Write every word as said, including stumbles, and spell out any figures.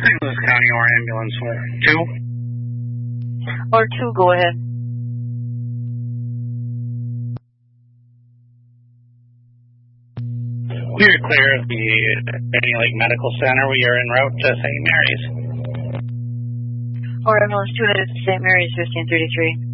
Saint Louis County or ambulance two. Or two, go ahead. We are clear of the Rainy Lake Medical Center. We are en route to Saint Mary's. Or ambulance two headed to Saint Mary's, fifteen thirty-three.